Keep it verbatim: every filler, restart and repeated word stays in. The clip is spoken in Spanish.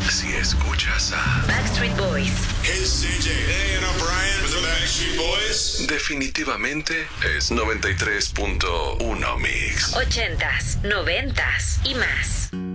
si escuchas a Backstreet Boys. Hey, C J. Hey, and I'm Brian with the Backstreet Boys. definitivamente es noventa y tres punto uno Mix. Ochentas, noventas y más.